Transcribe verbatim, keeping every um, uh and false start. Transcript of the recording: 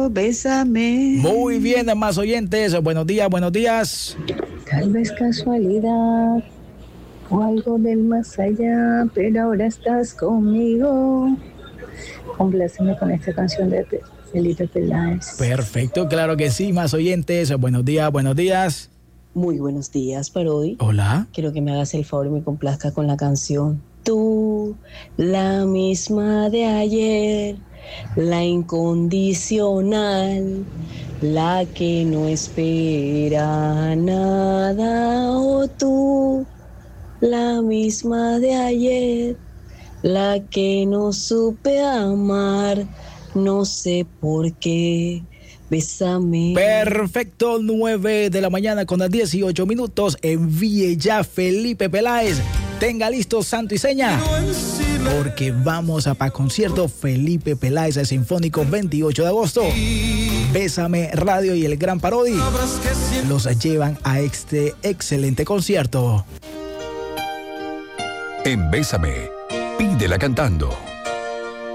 Bésame. Muy bien, más oyentes. Buenos días, buenos días. Tal vez casualidad o algo del más allá, pero ahora estás conmigo. Compláceme con esta canción de Felipe Peláez. Perfecto, claro que sí, más oyentes. Buenos días, buenos días. Muy buenos días, Parodi. Hola. Quiero que me hagas el favor y me complazca con la canción. Tú, la misma de ayer, la incondicional, la que no espera nada. O tú, la misma de ayer, la que no supe amar, no sé por qué. Bésame. Perfecto, nueve de la mañana con las dieciocho minutos. Envíe ya Felipe Peláez. Tenga listo santo y seña, porque vamos a para concierto Felipe Peláez el Sinfónico veintiocho de agosto. Bésame Radio y el Gran Parodi los llevan a este excelente concierto. En Bésame, pídela cantando.